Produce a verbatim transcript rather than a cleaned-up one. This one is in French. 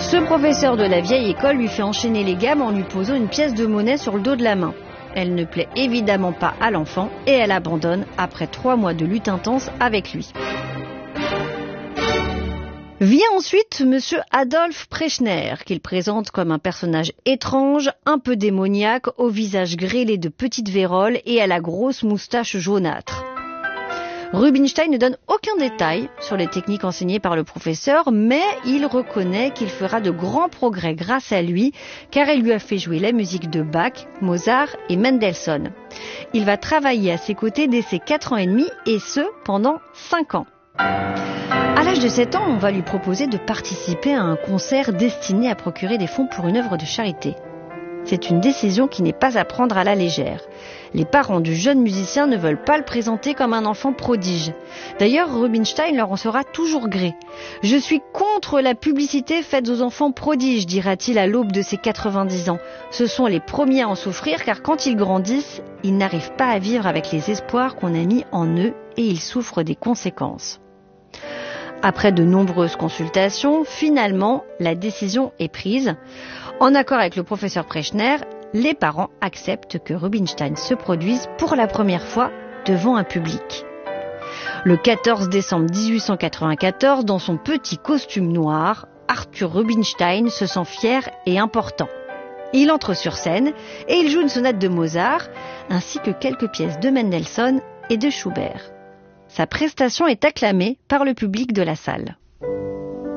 Ce professeur de la vieille école lui fait enchaîner les gammes en lui posant une pièce de monnaie sur le dos de la main. Elle ne plaît évidemment pas à l'enfant et elle abandonne après trois mois de lutte intense avec lui. Vient ensuite Monsieur Adolf Prechner, qu'il présente comme un personnage étrange, un peu démoniaque, au visage grêlé de petites vérolles et à la grosse moustache jaunâtre. Rubinstein ne donne aucun détail sur les techniques enseignées par le professeur, mais il reconnaît qu'il fera de grands progrès grâce à lui, car il lui a fait jouer la musique de Bach, Mozart et Mendelssohn. Il va travailler à ses côtés dès ses quatre ans et demi, et ce, pendant cinq ans. À l'âge de sept ans, on va lui proposer de participer à un concert destiné à procurer des fonds pour une œuvre de charité. C'est une décision qui n'est pas à prendre à la légère. Les parents du jeune musicien ne veulent pas le présenter comme un enfant prodige. D'ailleurs, Rubinstein leur en sera toujours gré. « Je suis contre la publicité faite aux enfants prodiges », dira-t-il à l'aube de ses quatre-vingt-dix ans. Ce sont les premiers à en souffrir car quand ils grandissent, ils n'arrivent pas à vivre avec les espoirs qu'on a mis en eux et ils souffrent des conséquences. Après de nombreuses consultations, finalement, la décision est prise. En accord avec le professeur Prechner, les parents acceptent que Rubinstein se produise pour la première fois devant un public. Le quatorze décembre dix-huit cent quatre-vingt-quatorze, dans son petit costume noir, Arthur Rubinstein se sent fier et important. Il entre sur scène et il joue une sonate de Mozart, ainsi que quelques pièces de Mendelssohn et de Schubert. Sa prestation est acclamée par le public de la salle.